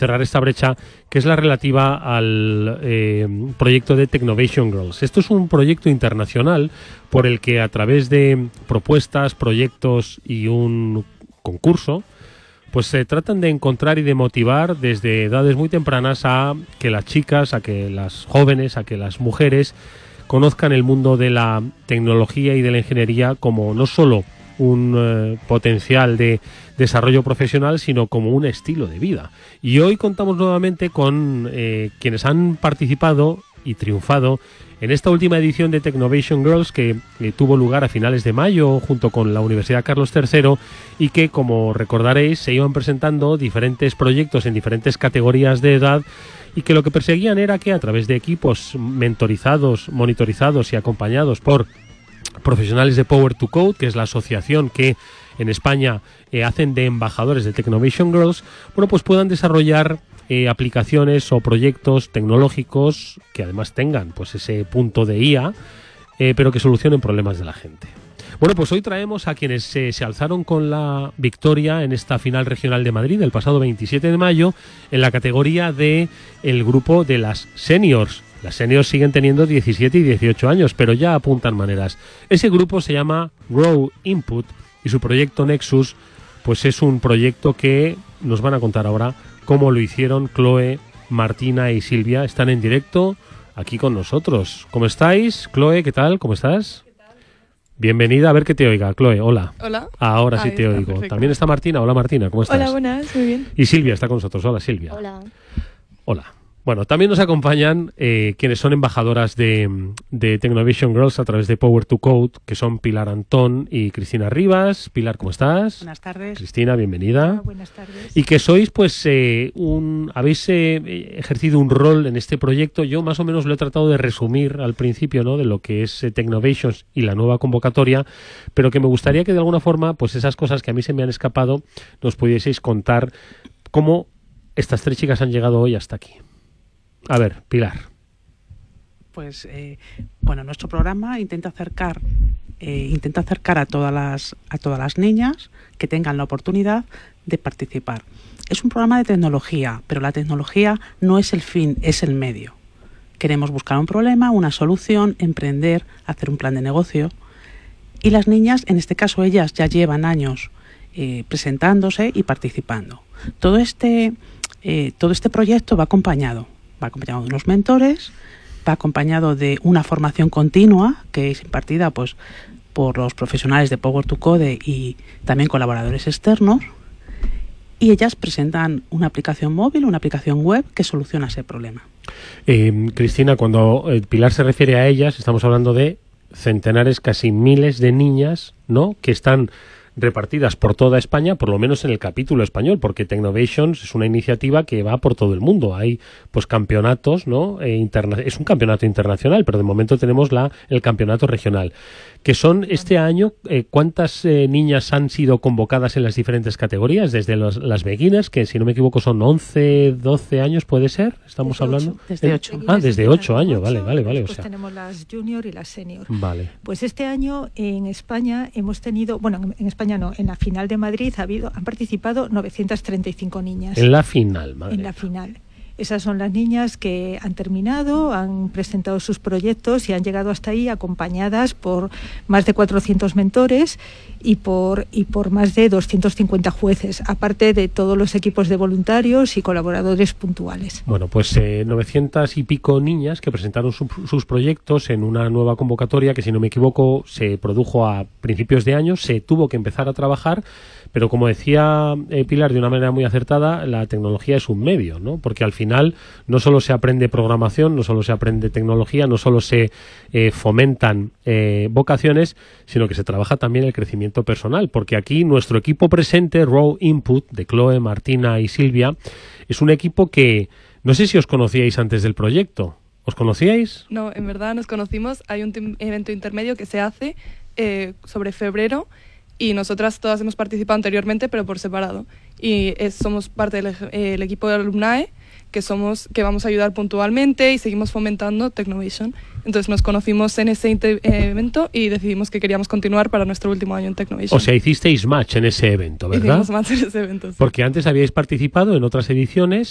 cerrar esta brecha, que es la relativa al proyecto de Technovation Girls. Esto es un proyecto internacional por el que, a través de propuestas, proyectos y un concurso, pues se tratan de encontrar y de motivar desde edades muy tempranas a que las chicas, a que las jóvenes, a que las mujeres conozcan el mundo de la tecnología y de la ingeniería como no solo un potencial de desarrollo profesional, sino como un estilo de vida. Y hoy contamos nuevamente con quienes han participado y triunfado en esta última edición de Technovation Girls, que tuvo lugar a finales de mayo junto con la Universidad Carlos III, y que, como recordaréis, se iban presentando diferentes proyectos en diferentes categorías de edad, y que lo que perseguían era que, a través de equipos mentorizados, monitorizados y acompañados por profesionales de Power to Code, que es la asociación que en España hacen de embajadores de Technovation Girls, bueno, pues puedan desarrollar aplicaciones o proyectos tecnológicos que además tengan pues ese punto de IA, pero que solucionen problemas de la gente. Bueno, pues hoy traemos a quienes se alzaron con la victoria en esta final regional de Madrid el pasado 27 de mayo en la categoría de el grupo de las seniors. Las seniors siguen teniendo 17 y 18 años, pero ya apuntan maneras. Ese grupo se llama Grow Input y su proyecto Nexus pues es un proyecto que nos van a contar ahora cómo lo hicieron Chloe, Martina y Silvia. Están en directo aquí con nosotros. ¿Cómo estáis? Chloe, ¿qué tal? ¿Cómo estás? ¿Qué tal? Bienvenida, a ver que te oiga. Chloe, hola. Hola. Ahora sí te oigo. Perfecto. También está Martina. Hola Martina, ¿cómo estás? Hola, buenas, muy bien. Y Silvia está con nosotros. Hola Silvia. Hola. Hola. Bueno, también nos acompañan quienes son embajadoras de Technovation Girls a través de Power to Code, que son Pilar Antón y Cristina Rivas. Pilar, ¿cómo estás? Buenas tardes. Cristina, bienvenida. Hola, buenas tardes. Y que sois, pues, habéis ejercido un rol en este proyecto. Yo más o menos lo he tratado de resumir al principio, ¿no?, de lo que es Technovations y la nueva convocatoria, pero que me gustaría que de alguna forma, pues esas cosas que a mí se me han escapado, nos pudieseis contar cómo estas tres chicas han llegado hoy hasta aquí. A ver, Pilar. Pues bueno, nuestro programa intenta acercar a todas las niñas que tengan la oportunidad de participar. Es un programa de tecnología, pero la tecnología no es el fin, es el medio. Queremos buscar un problema, una solución, emprender, hacer un plan de negocio. Y las niñas, en este caso ellas, ya llevan años presentándose y participando. Todo este proyecto va acompañado de unos mentores, va acompañado de una formación continua que es impartida pues por los profesionales de Power to Code y también colaboradores externos, y ellas presentan una aplicación móvil, una aplicación web que soluciona ese problema. Cristina, cuando Pilar se refiere a ellas, estamos hablando de centenares, casi miles de niñas, ¿no?, que están repartidas por toda España, por lo menos en el capítulo español, porque Technovations es una iniciativa que va por todo el mundo. Hay pues campeonatos, ¿no? Es un campeonato internacional, pero de momento tenemos el campeonato regional. Que son este año, ¿cuántas niñas han sido convocadas en las diferentes categorías? Desde las beginners, que si no me equivoco son 11, 12 años, ¿puede ser? Estamos desde hablando. 8. Desde 8. Desde 8 años, vale. Después O sea, tenemos las junior y las senior. vale. Pues este año en España hemos tenido, bueno, en España no, en la final de Madrid han participado 935 niñas. En la final, madre. En la final. Esas son las niñas que han terminado, han presentado sus proyectos y han llegado hasta ahí acompañadas por más de 400 mentores y por más de 250 jueces, aparte de todos los equipos de voluntarios y colaboradores puntuales. Bueno, pues 900 y pico niñas que presentaron sus proyectos en una nueva convocatoria que, si no me equivoco, se produjo a principios de año. Se tuvo que empezar a trabajar, pero como decía Pilar de una manera muy acertada, la tecnología es un medio, ¿no? Porque al final no solo se aprende programación, no solo se aprende tecnología, no solo se fomentan vocaciones, sino que se trabaja también el crecimiento personal, porque aquí nuestro equipo presente, Raw Input, de Chloe, Martina y Silvia, es un equipo que no sé si os conocíais antes del proyecto. ¿Os conocíais? No, en verdad nos conocimos. Hay un evento intermedio que se hace sobre febrero y nosotras todas hemos participado anteriormente, pero por separado. Y somos parte del equipo de Alumnae, que vamos a ayudar puntualmente y seguimos fomentando Technovation. Entonces nos conocimos en ese evento y decidimos que queríamos continuar para nuestro último año en Technovation. O sea, hicisteis match en ese evento, ¿verdad? Hicimos match en ese evento, sí. Porque antes habíais participado en otras ediciones